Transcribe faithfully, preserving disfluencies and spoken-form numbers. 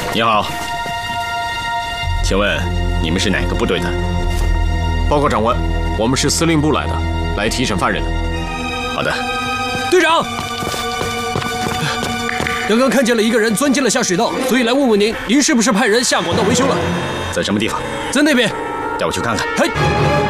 你好，请问你们是哪个部队的？ 报告长官，我们是司令部来的，来提审犯人的。 好的。 队长，刚刚看见了一个人钻进了下水道，所以来问问您，您是不是派人下管道维修了？ 在什么地方？ 在那边。 带我去看看。 嘿。